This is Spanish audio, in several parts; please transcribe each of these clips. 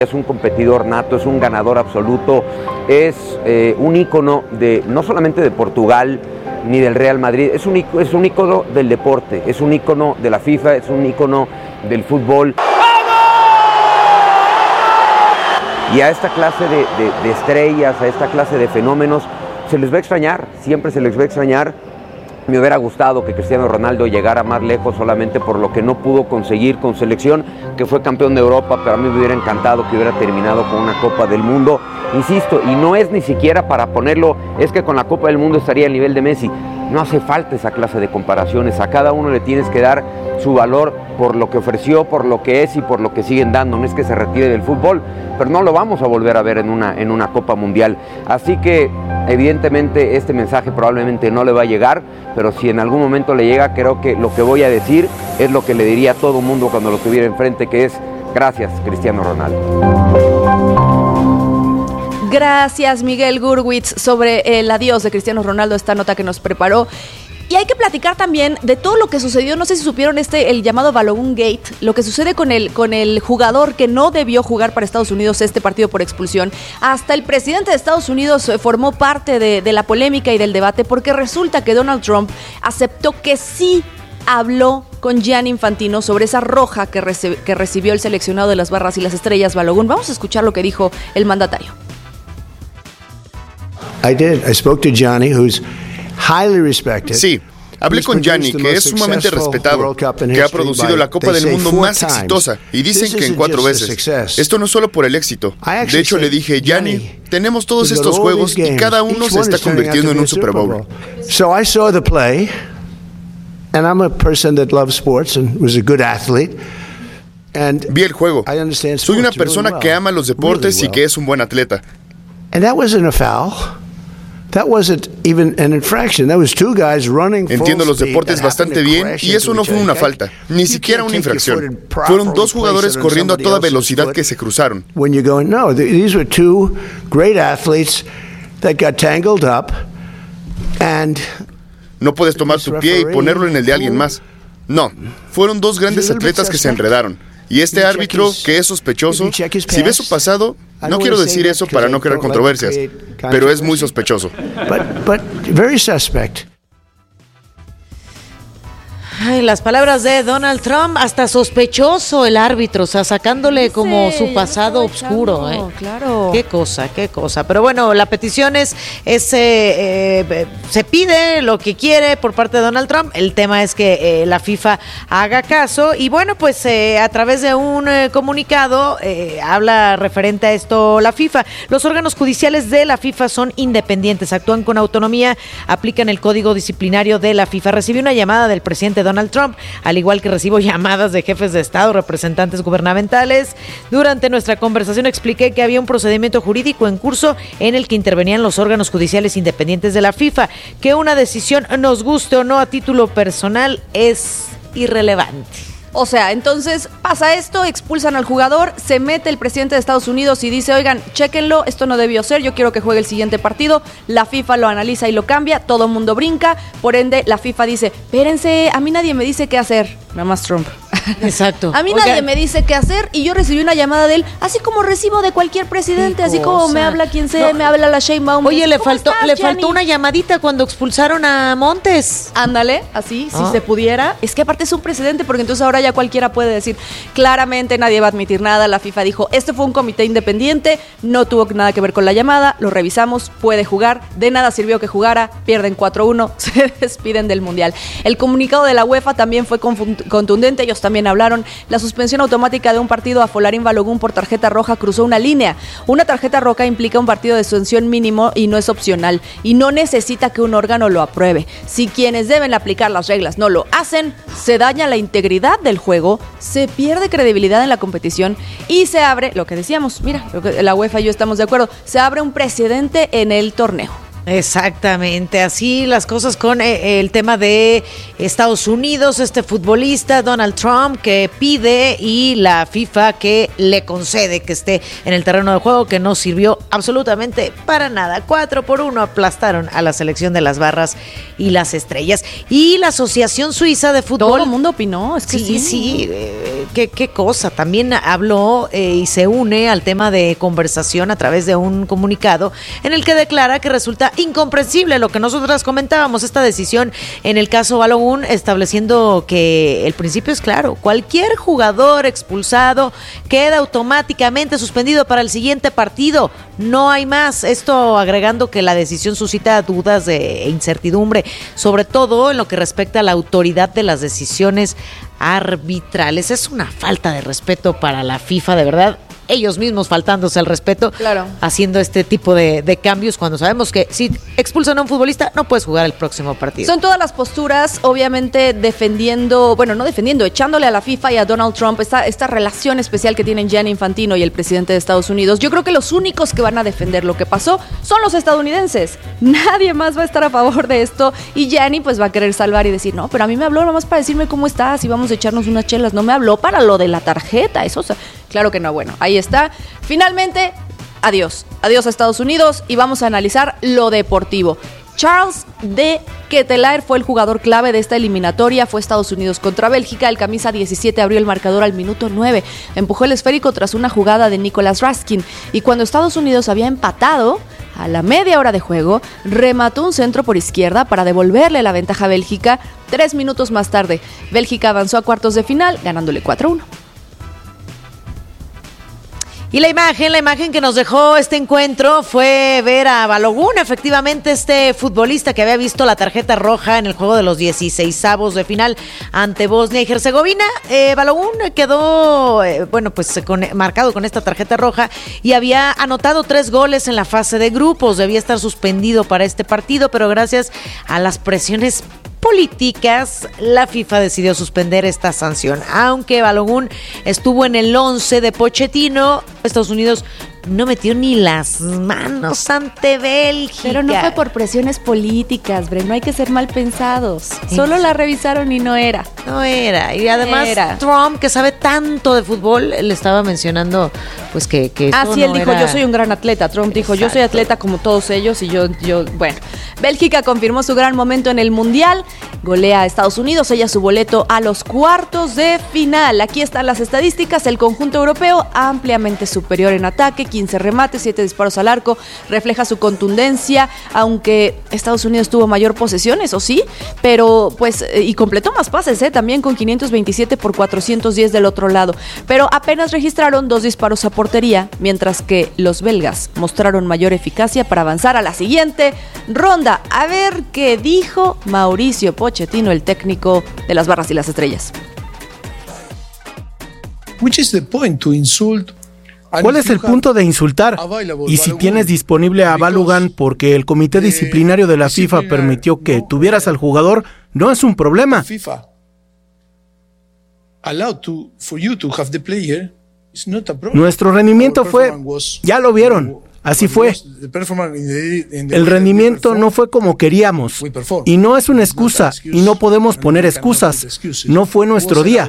Es un competidor nato, es un ganador absoluto, es un ícono no solamente de Portugal ni del Real Madrid, es un ícono del deporte, es un ícono de la FIFA, es un ícono del fútbol. Y a esta clase de estrellas, a esta clase de fenómenos, se les va a extrañar, siempre se les va a extrañar. Me hubiera gustado que Cristiano Ronaldo llegara más lejos solamente por lo que no pudo conseguir con selección, que fue campeón de Europa, pero a mí me hubiera encantado que hubiera terminado con una Copa del Mundo. Insisto, y no es ni siquiera para ponerlo, es que con la Copa del Mundo estaría al nivel de Messi. No hace falta esa clase de comparaciones, a cada uno le tienes que dar su valor por lo que ofreció, por lo que es y por lo que siguen dando. No es que se retire del fútbol, pero no lo vamos a volver a ver en una Copa Mundial. Así que evidentemente este mensaje probablemente no le va a llegar, pero si en algún momento le llega, creo que lo que voy a decir es lo que le diría a todo el mundo cuando lo tuviera enfrente, que es: gracias, Cristiano Ronaldo. Gracias, Miguel Gurwitz, sobre el adiós de Cristiano Ronaldo, esta nota que nos preparó. Y hay que platicar también de todo lo que sucedió, no sé si supieron el llamado Balogun Gate, lo que sucede con el jugador que no debió jugar para Estados Unidos este partido por expulsión. Hasta el presidente de Estados Unidos formó parte de la polémica y del debate, porque resulta que Donald Trump aceptó que sí habló con Gianni Infantino sobre esa roja que recibió el seleccionado de las Barras y las Estrellas, Balogun. Vamos a escuchar lo que dijo el mandatario. I did. I spoke to Gianni, who's highly respected. Sí, hablé con Gianni, que es sumamente respetado, que ha producido la Copa del Mundo más exitosa, y dicen que en 4 veces. Esto no es solo por el éxito. De hecho, le dije: Gianni, tenemos todos estos juegos y cada uno se está convirtiendo en un Super Bowl. So I saw the play, and I'm a person that loves sports and was a good athlete. Vi el juego. Soy una persona que ama los deportes y que es un buen atleta. And that wasn't a foul. That wasn't even an infraction. That was 2 guys running full speed. Entiendo los deportes bastante bien y eso no fue una falta, ni siquiera una infracción. Fueron 2 jugadores corriendo a toda velocidad que se cruzaron. When you're going, no, these were 2 great athletes that got tangled up and no puedes tomar tu pie y ponerlo en el de alguien más. No, fueron 2 grandes atletas que se enredaron. Y este árbitro, que es sospechoso, si ve su pasado, no quiero decir eso para no crear controversias, pero es muy sospechoso. But very suspect. Ay, las palabras de Donald Trump, hasta sospechoso el árbitro, o sea, sacándole como su pasado oscuro. Claro. Qué cosa. Pero bueno, la petición se pide lo que quiere por parte de Donald Trump. El tema es que la FIFA haga caso. Y bueno, pues a través de un comunicado habla referente a esto la FIFA. Los órganos judiciales de la FIFA son independientes, actúan con autonomía, aplican el código disciplinario de la FIFA. Recibí una llamada del presidente Donald Trump, al igual que recibo llamadas de jefes de Estado, representantes gubernamentales. Durante nuestra conversación expliqué que había un procedimiento jurídico en curso en el que intervenían los órganos judiciales independientes de la FIFA, que una decisión, nos guste o no a título personal, es irrelevante. O sea, entonces pasa esto, expulsan al jugador, se mete el presidente de Estados Unidos y dice: oigan, chéquenlo, esto no debió ser, yo quiero que juegue el siguiente partido. La FIFA lo analiza y lo cambia, todo el mundo brinca, por ende la FIFA dice: espérense, a mí nadie me dice qué hacer. Nada más Trump. Exacto. A mí nadie me dice qué hacer y yo recibí una llamada de él, así como recibo de cualquier presidente, así como me habla quien sea, me habla la Sheinbaum. Oye, le faltó una llamadita cuando expulsaron a Montes. Ándale, así, si se pudiera. Es que aparte es un precedente, porque entonces ahora ya cualquiera puede decir, claramente nadie va a admitir nada. La FIFA dijo, este fue un comité independiente, no tuvo nada que ver con la llamada, lo revisamos, puede jugar, de nada sirvió que jugara, pierden 4-1, se despiden del Mundial. El comunicado de la UEFA también fue contundente, ellos también hablaron. La suspensión automática de un partido a Folarin Balogun por tarjeta roja cruzó una línea. Una tarjeta roja implica un partido de suspensión mínimo y no es opcional, y no necesita que un órgano lo apruebe. Si quienes deben aplicar las reglas no lo hacen, se daña la integridad del juego, se pierde credibilidad en la competición y se abre, lo que decíamos, mira, la UEFA y yo estamos de acuerdo, se abre un precedente en el torneo. Exactamente, así las cosas con el tema de Estados Unidos, este futbolista Donald Trump que pide y la FIFA que le concede que esté en el terreno de juego, que no sirvió absolutamente para nada. 4-1 aplastaron a la selección de las Barras y las Estrellas. Y la Asociación Suiza de Fútbol, todo el mundo opinó, es que sí, qué cosa. También habló y se une al tema de conversación a través de un comunicado en el que declara que resulta incomprensible lo que nosotras comentábamos, esta decisión en el caso Balogun, estableciendo que el principio es claro: cualquier jugador expulsado queda automáticamente suspendido para el siguiente partido, no hay más. Esto agregando que la decisión suscita dudas e incertidumbre, sobre todo en lo que respecta a la autoridad de las decisiones arbitrales. Es una falta de respeto para la FIFA, de verdad. Ellos mismos faltándose al respeto, claro, haciendo este tipo de cambios cuando sabemos que si expulsan a un futbolista no puedes jugar el próximo partido. Son todas las posturas, obviamente echándole a la FIFA y a Donald Trump esta relación especial que tienen Gianni Infantino y el presidente de Estados Unidos. Yo creo que los únicos que van a defender lo que pasó son los estadounidenses. Nadie más va a estar a favor de esto y Gianni pues va a querer salvar y decir: no, pero a mí me habló nomás para decirme cómo estás y vamos a echarnos unas chelas, no me habló para lo de la tarjeta. Eso, claro que no. Bueno, ahí está. Finalmente, adiós a Estados Unidos y vamos a analizar lo deportivo. Charles de Ketelaere fue el jugador clave de esta eliminatoria. Fue Estados Unidos contra Bélgica. El camisa 17 abrió el marcador al minuto 9. Empujó el esférico tras una jugada de Nicolas Raskin. Y cuando Estados Unidos había empatado, a la media hora de juego, remató un centro por izquierda para devolverle la ventaja a Bélgica. 3 minutos más tarde, Bélgica avanzó a cuartos de final, ganándole 4-1. Y la imagen que nos dejó este encuentro fue ver a Balogun, efectivamente este futbolista que había visto la tarjeta roja en el juego de los 16avos de final ante Bosnia y Herzegovina. Balogun quedó, marcado con esta tarjeta roja y había anotado 3 goles en la fase de grupos. Debía estar suspendido para este partido, pero gracias a las presiones políticas, la FIFA decidió suspender esta sanción. Aunque Balogun estuvo en el 11 de Pochettino, Estados Unidos no metió ni las manos ante Bélgica. Pero no fue por presiones políticas, Bren, no hay que ser mal pensados. Solo la revisaron y no era. No era. Y además Trump, que sabe tanto de fútbol, le estaba mencionando pues que eso sí, él dijo: yo soy un gran atleta. Trump dijo: yo soy atleta como todos ellos y yo, bueno. Bélgica confirmó su gran momento en el Mundial. Golea a Estados Unidos, sella su boleto a los cuartos de final. Aquí están las estadísticas. El conjunto europeo ampliamente superior en ataque, 15 remates, 7 disparos al arco, refleja su contundencia, aunque Estados Unidos tuvo mayor posesión, eso sí, pero pues y completó más pases, también con 527 por 410 del otro lado, pero apenas registraron 2 disparos a portería, mientras que los belgas mostraron mayor eficacia para avanzar a la siguiente ronda. A ver qué dijo Mauricio Pochettino, el técnico de las Barras y las Estrellas. ¿Cuál es el punto de insultar? Y si tienes disponible a Balogun porque el comité disciplinario de la FIFA permitió que tuvieras al jugador, no es un problema. Nuestro rendimiento fue, ya lo vieron, así fue. El rendimiento no fue como queríamos. Y no es una excusa, y no podemos poner excusas. No fue nuestro día.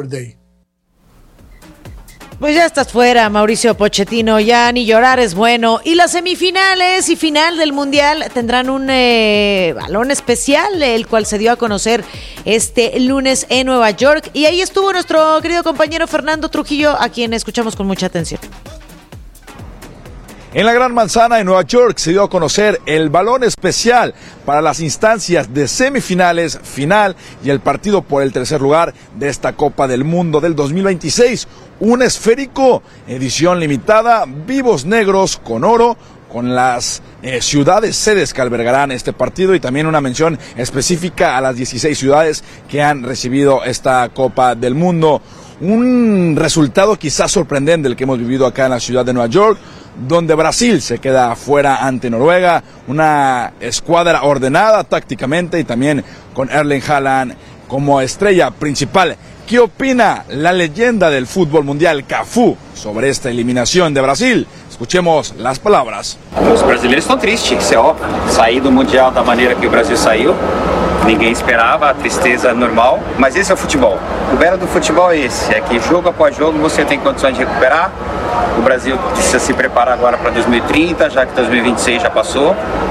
Pues ya estás fuera, Mauricio Pochettino, ya ni llorar es bueno. Y las semifinales y final del Mundial tendrán un balón especial, el cual se dio a conocer este lunes en Nueva York. Y ahí estuvo nuestro querido compañero Fernando Trujillo, a quien escuchamos con mucha atención. En la Gran Manzana, en Nueva York, se dio a conocer el balón especial para las instancias de semifinales, final y el partido por el tercer lugar de esta Copa del Mundo del 2026. Un esférico, edición limitada, vivos negros con oro, con las ciudades sedes que albergarán este partido y también una mención específica a las 16 ciudades que han recibido esta Copa del Mundo. Un resultado quizás sorprendente el que hemos vivido acá en la ciudad de Nueva York, donde Brasil se queda fuera ante Noruega, una escuadra ordenada tácticamente y también con Erling Haaland como estrella principal. ¿Qué opina la leyenda del fútbol mundial, Cafu, sobre esta eliminación de Brasil? Escuchemos las palabras. Os brasileiros estão tristes, isso é óbvio. Sair do Mundial da maneira que o Brasil saiu, ninguém esperava, a tristeza normal, mas esse é o futebol. O belo do futebol é esse, é que jogo após jogo você tem condições de recuperar. O Brasil precisa se preparar agora para 2030, já que 2026 já passou.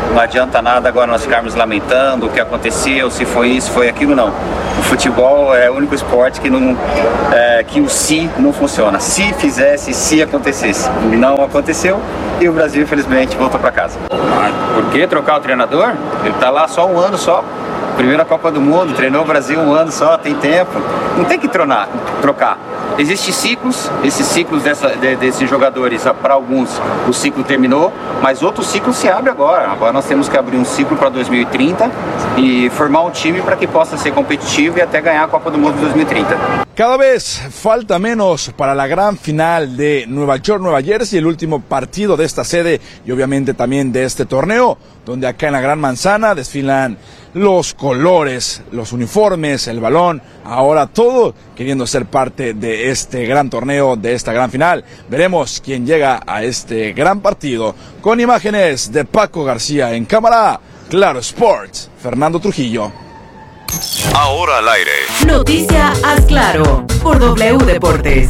Não adianta nada agora nós ficarmos lamentando o que aconteceu, se foi isso, foi aquilo, não. O futebol é o único esporte que que o se não funciona. Se fizesse, se acontecesse. Não aconteceu e o Brasil, infelizmente, voltou para casa. Por que trocar o treinador? Ele está lá só um ano só. Primeira Copa do Mundo, treinou o Brasil um ano só, tem tempo. Não tem que trocar. Existem ciclos, esses ciclos desses jogadores, para alguns o ciclo terminou, mas outro ciclo se abre agora. Agora nós temos que abrir um ciclo para 2030 e formar um time para que possa ser competitivo e até ganhar a Copa do Mundo de 2030. Cada vez falta menos para la gran final de Nueva York, Nueva Jersey, el último partido de esta sede y obviamente también de este torneo, donde acá en la Gran Manzana desfilan los colores, los uniformes, el balón, ahora todo queriendo ser parte de este gran torneo, de esta gran final. Veremos quién llega a este gran partido. Con imágenes de Paco García en cámara, Claro Sports, Fernando Trujillo. Ahora al aire. Noticia Haz Claro por W Deportes.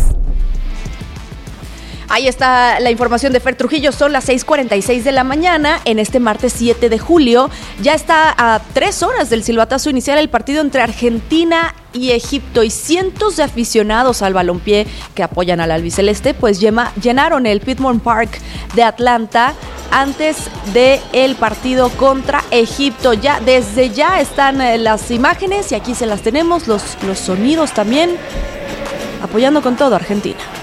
Ahí está la información de Fer Trujillo, son las 6:46 de la mañana en este martes 7 de julio. Ya está a 3 horas del silbatazo inicial el partido entre Argentina y Egipto y cientos de aficionados al balompié que apoyan al albiceleste pues llenaron el Pitmore Park de Atlanta antes del partido contra Egipto. Desde ya están las imágenes y aquí se las tenemos, los sonidos también, apoyando con todo a Argentina.